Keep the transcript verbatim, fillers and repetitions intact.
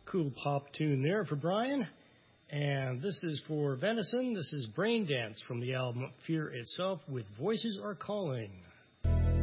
Cool pop tune there for Brian. And this is for Venison. This is Brain Dance from the album Fear Itself with Voices Are Calling.